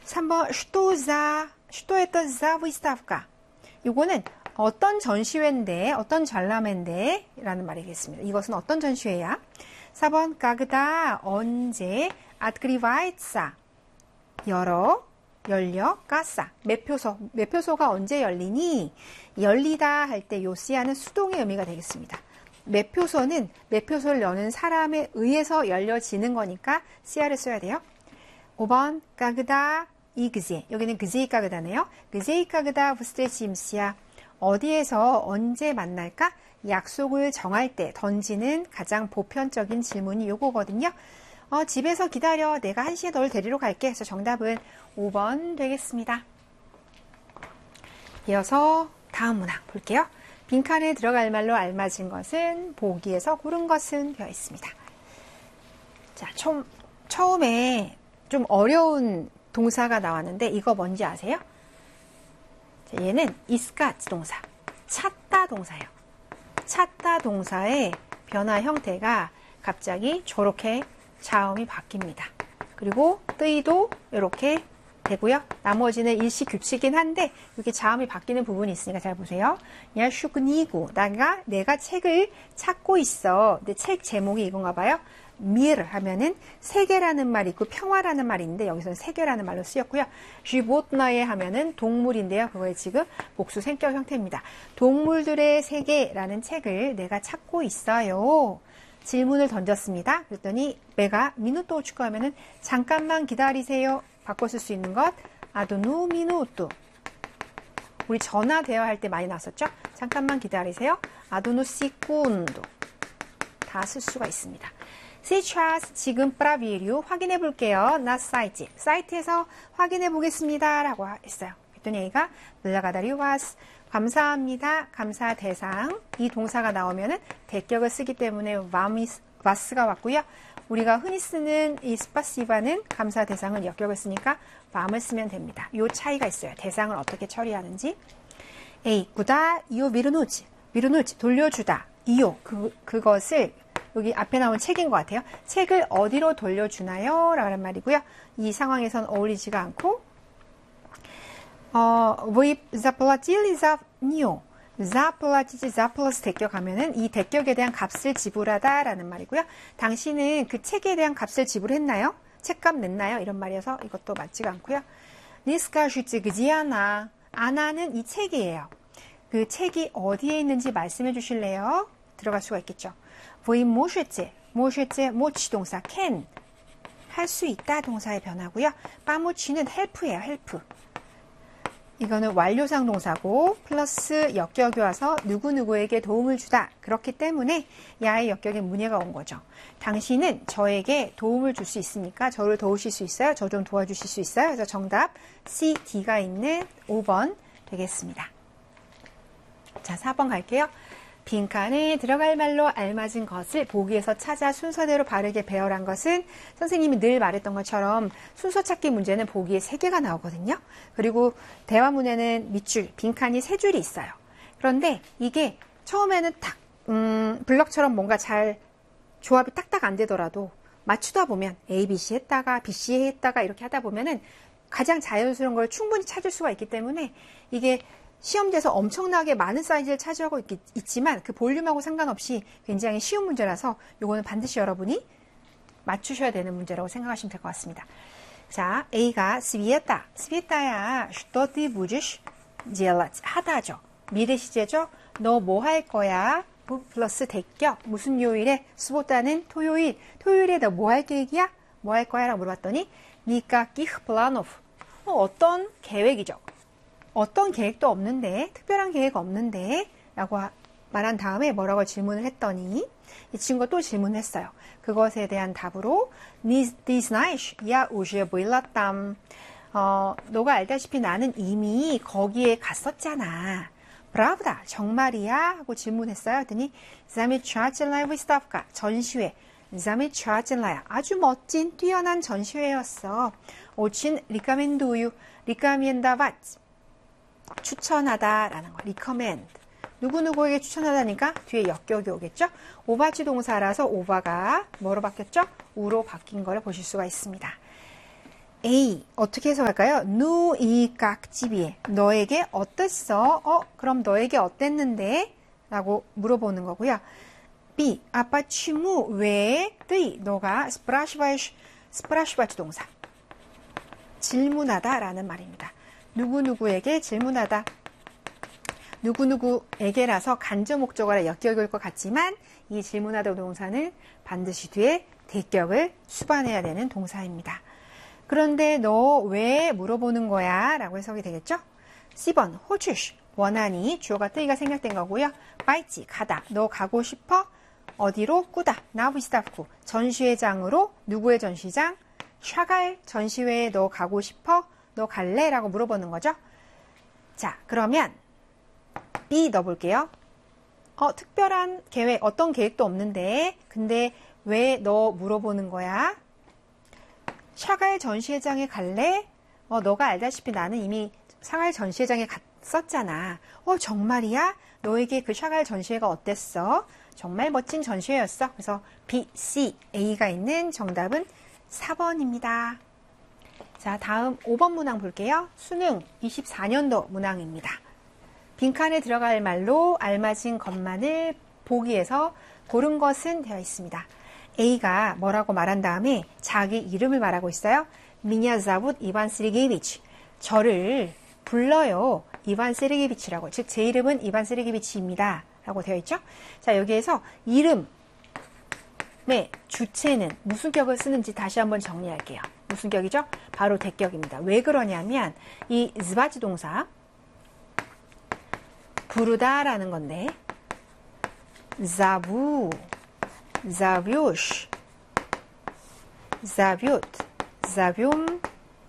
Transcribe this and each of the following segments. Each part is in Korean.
3번 что это за выставка? 이거는 어떤 전시회인데, 어떤 전람회인데 라는 말이겠습니다. 이것은 어떤 전시회야? 4번 когда, 언제, открывается, 열려, 까싸, 매표소가 언제 열리니? 열리다 할 때 요 씨야는 수동의 의미가 되겠습니다. 매표소는 매표소를 여는 사람에 의해서 열려지는 거니까 씨야를 써야 돼요. 5번 когда и где, 여기는 그제이 까그다네요. 그제이 까그다 встретимся, 어디에서 언제 만날까? 약속을 정할 때 던지는 가장 보편적인 질문이 요거거든요. 집에서 기다려. 내가 1시에 널 데리러 갈게. 그래서 정답은 5번 되겠습니다. 이어서 다음 문항 볼게요. 빈칸에 들어갈 말로 알맞은 것은 보기에서 고른 것은 되어 있습니다. 자, 처음에 좀 어려운 동사가 나왔는데 이거 뭔지 아세요? 자, 얘는 이스카츠 동사, 찾다 동사예요. 찾다 동사의 변화 형태가 갑자기 저렇게 자음이 바뀝니다. 그리고 뜨이도 이렇게 되고요. 나머지는 일시 규칙이긴 한데 이렇게 자음이 바뀌는 부분이 있으니까 잘 보세요. 야 슈그니고 내가 책을 찾고 있어. 근데 책 제목이 이건가 봐요. 미르 하면은 세계라는 말이 있고 평화라는 말이 있는데 여기서는 세계라는 말로 쓰였고요. 쥐보트나에 하면은 동물인데요. 그거의 지금 복수 생격 형태입니다. 동물들의 세계라는 책을 내가 찾고 있어요. 질문을 던졌습니다. 그랬더니 내가 미누토 추가 하면은 잠깐만 기다리세요. 바꿔 쓸 수 있는 것 아도누 미누토. 우리 전화 대화할 때 많이 나왔었죠? 잠깐만 기다리세요. 아도누 시군도 다 쓸 수가 있습니다. Сейчас 지금 프라비류 확인해 볼게요. 나 사이트에서 확인해 보겠습니다. 라고 했어요. 그랬더니 얘가 블라가다리와스 감사합니다. 감사 대상 이 동사가 나오면은 대격을 쓰기 때문에 와스가 왔고요. 우리가 흔히 쓰는 이 스파시바는 감사 대상은 역격을 쓰니까 밤을 쓰면 됩니다. 요 차이가 있어요. 대상을 어떻게 처리하는지. A 구다 이오 미르누지 돌려주다 이오 그것을 여기 앞에 나온 책인 것 같아요. 책을 어디로 돌려주나요? 라는 말이고요. 이 상황에선 어울리지가 않고 Вы заплатили за неё. заплатить, за 플러스 대격하면은 이 대격에 대한 값을 지불하다 라는 말이고요. 당신은 그 책에 대한 값을 지불했나요? 책값 냈나요? 이런 말이어서 이것도 맞지가 않고요. Не скажите, где она? 아나는 이 책이에요. 그 책이 어디에 있는지 말씀해 주실래요? 들어갈 수가 있겠죠. Вы можете, 모치 동사 can 할 수 있다 동사의 변화고요. 빠모치는 help예요. help. 이거는 완료상 동사고 플러스 역격이 와서 누구누구에게 도움을 주다. 그렇기 때문에 야의 역격에 문예가 온 거죠. 당신은 저에게 도움을 줄 수 있으니까 저를 도우실 수 있어요? 저 좀 도와주실 수 있어요? 그래서 정답 C, D가 있는 5번 되겠습니다. 자, 4번 갈게요. 빈칸에 들어갈 말로 알맞은 것을 보기에서 찾아 순서대로 바르게 배열한 것은 선생님이 늘 말했던 것처럼 순서 찾기 문제는 보기에 3개가 나오거든요. 그리고 대화문에는 밑줄, 빈칸이 3줄이 있어요. 그런데 이게 처음에는 딱 블럭처럼 뭔가 잘 조합이 딱딱 안 되더라도 맞추다 보면 A, B, C 했다가 B, C 했다가 이렇게 하다 보면은 가장 자연스러운 걸 충분히 찾을 수가 있기 때문에 이게 시험지에서 엄청나게 많은 사이즈를 차지하고 있지만 그 볼륨하고 상관없이 굉장히 쉬운 문제라서 이거는 반드시 여러분이 맞추셔야 되는 문제라고 생각하시면 될 것 같습니다. 자, A가 스비에타야 что ты будешь делать 하다죠. 미래 시제죠. 너 뭐 할 거야? 플러스 대격 무슨 요일에 스보다는 토요일에 너 뭐 할 계획이야? 뭐 할 거야? 라고 물어봤더니 никаких планов 어떤 계획이죠. 어떤 계획도 없는데, 특별한 계획 없는데 라고 말한 다음에 뭐라고 질문을 했더니 이 친구가 또 질문을 했어요. 그것에 대한 답으로 Ты знаешь, я уже была там. 너가 알다시피 나는 이미 거기에 갔었잖아. правда, 정말이야? 하고 질문했어요. 그랬더니 замечательная выставка, 전시회. замечательная, 아주 멋진, 뛰어난 전시회였어. очень рекомендую, рекомендовать. 추천하다라는 거, recommend. 누구누구에게 추천하다니까 뒤에 역격이 오겠죠? 오바지 동사라서 오바가 뭐로 바뀌었죠? 우로 바뀐 거를 보실 수가 있습니다. A 어떻게 해석할까요? 누이 깍지비에 너에게 어땠어? 그럼 너에게 어땠는데? 라고 물어보는 거고요. B 아빠 чему 왜? 의 너가 스프라시바이츠 동사 질문하다 라는 말입니다. 누구누구에게 질문하다. 누구누구에게라서 간접 목적어라 역격일 것 같지만 이 질문하다 동사는 반드시 뒤에 대격을 수반해야 되는 동사입니다. 그런데 너 왜 물어보는 거야? 라고 해석이 되겠죠? C번 호주시 원하니 주어가 뜨이가 생략된 거고요. 빠이지 가다 너 가고 싶어? 어디로? 꾸다 나비스타프 전시회장으로 누구의 전시장? 샤갈 전시회에 너 가고 싶어? 너 갈래? 라고 물어보는 거죠. 자 그러면 B 넣어볼게요. 특별한 계획 어떤 계획도 없는데 근데 왜 너 물어보는 거야? 샤갈 전시회장에 갈래? 너가 알다시피 나는 이미 샤갈 전시회장에 갔었잖아. 정말이야? 너에게 그 샤갈 전시회가 어땠어? 정말 멋진 전시회였어. 그래서 B, C, A가 있는 정답은 4번입니다. 자, 다음 5번 문항 볼게요. 수능 24년도 문항입니다. 빈칸에 들어갈 말로 알맞은 것만을 보기에서 고른 것은 되어 있습니다. A가 뭐라고 말한 다음에 자기 이름을 말하고 있어요. 미냐 자붓 이반 세르게이비치. 저를 불러요. 이반 세르게이비치라고. 즉 제 이름은 이반 세르게이비치입니다. 라고 되어 있죠. 자 여기에서 이름의 주체는 무슨 격을 쓰는지 다시 한번 정리할게요. 무슨 격이죠? 바로 대격입니다. 왜 그러냐면 이 z바지 동사 부르다라는 건데 자부 자뷰시, 자뷰트, 자뷴,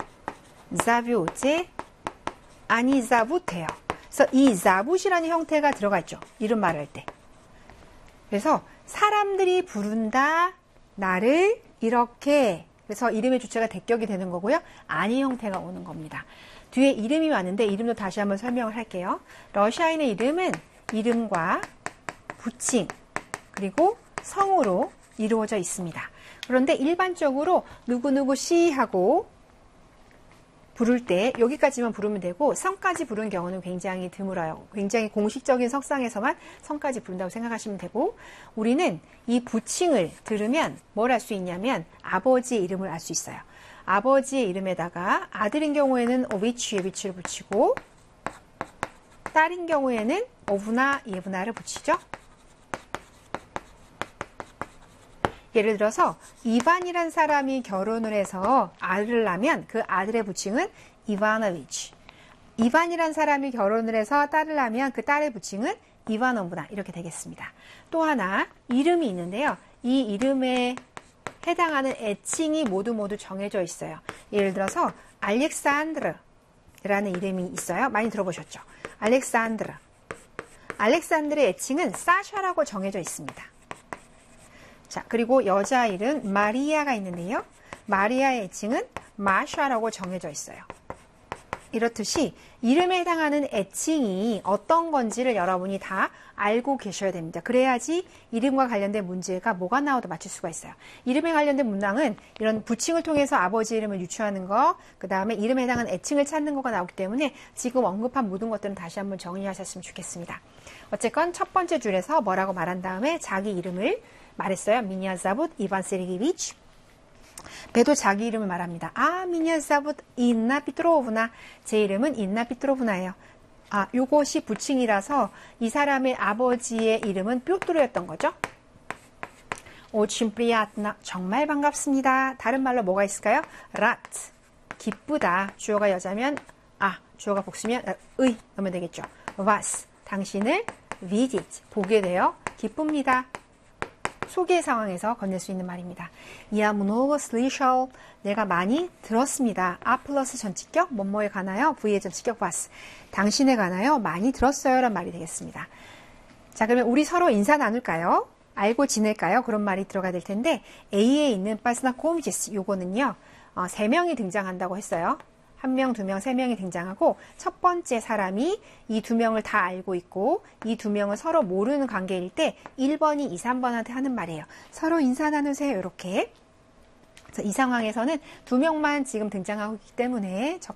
자뷰제, 아니 자부트예요. 그래서 이 자붓이라는 형태가 들어가 있죠. 이름 말할 때. 그래서 사람들이 부른다 나를 이렇게 그래서 이름의 주체가 대격이 되는 거고요. 아니 형태가 오는 겁니다. 뒤에 이름이 왔는데 이름도 다시 한번 설명을 할게요. 러시아인의 이름은 이름과 부칭 그리고 성으로 이루어져 있습니다. 그런데 일반적으로 누구누구 씨 하고 부를 때 여기까지만 부르면 되고 성까지 부르는 경우는 굉장히 드물어요. 굉장히 공식적인 석상에서만 성까지 부른다고 생각하시면 되고 우리는 이 부칭을 들으면 뭘 알 수 있냐면 아버지의 이름을 알 수 있어요. 아버지의 이름에다가 아들인 경우에는 오비치, 예비치를 붙이고 딸인 경우에는 오브나, 예브나를 붙이죠. 예를 들어서 이반이란 사람이 결혼을 해서 아들을 낳으면 그 아들의 부칭은 이바노비치. 이반이란 사람이 결혼을 해서 딸을 낳으면 그 딸의 부칭은 이바노브나 이렇게 되겠습니다. 또 하나 이름이 있는데요. 이 이름에 해당하는 애칭이 모두 정해져 있어요. 예를 들어서 알렉산드르라는 이름이 있어요. 많이 들어보셨죠? 알렉산드르. 알렉산드르의 애칭은 사샤라고 정해져 있습니다. 자, 그리고 여자 이름 마리아가 있는데요. 마리아의 애칭은 마샤라고 정해져 있어요. 이렇듯이 이름에 해당하는 애칭이 어떤 건지를 여러분이 다 알고 계셔야 됩니다. 그래야지 이름과 관련된 문제가 뭐가 나와도 맞출 수가 있어요. 이름에 관련된 문항은 이런 부칭을 통해서 아버지 이름을 유추하는 거, 그 다음에 이름에 해당하는 애칭을 찾는 거가 나오기 때문에 지금 언급한 모든 것들은 다시 한번 정리하셨으면 좋겠습니다. 어쨌건 첫 번째 줄에서 뭐라고 말한 다음에 자기 이름을 말했어요. 미냐 자붓 이반 세르게이비치. 배도 자기 이름을 말합니다. 미냐 자붓 인나 피트로브나. 제 이름은 인나 피트로브나예요. 요것이 부칭이라서 이 사람의 아버지의 이름은 뾰트로였던 거죠. 오친 프리아트나. 정말 반갑습니다. 다른 말로 뭐가 있을까요? 라트. 기쁘다. 주어가 여자면 주어가 복수면 의 넣으면 되겠죠. 와스. 당신을 visit. 보게 되어 기쁩니다. 소개 상황에서 건넬 수 있는 말입니다. Я много слышал. 내가 많이 들었습니다. 플러스 전치격 뭐뭐에 관하여 V의 전치격 was. 당신에 관하여 많이 들었어요 라는 말이 되겠습니다. 자 그러면 우리 서로 인사 나눌까요? 알고 지낼까요? 그런 말이 들어가야 될 텐데 A에 있는 빠스나코미지스 요거는요 3명이 등장한다고 했어요. 1명, 2명, 3명이 등장하고 첫 번째 사람이 이 2명을 다 알고 있고 이 2명은 서로 모르는 관계일 때 1번이 2, 3번한테 하는 말이에요. 서로 인사 나누세요. 이렇게. 그래서 이 상황에서는 두 명만 지금 등장하고 있기 때문에